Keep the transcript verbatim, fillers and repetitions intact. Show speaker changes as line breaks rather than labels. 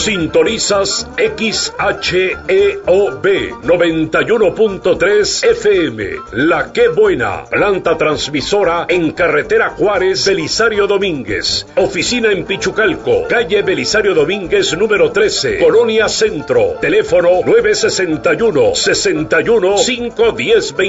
Sintonizas X H E O B noventa y uno punto tres F M. La Qué Buena, planta transmisora en carretera Juárez, Belisario Domínguez. Oficina en Pichucalco, calle Belisario Domínguez número trece, Colonia Centro. Teléfono nueve sesenta y uno, sesenta y uno, cinco diez, veinte.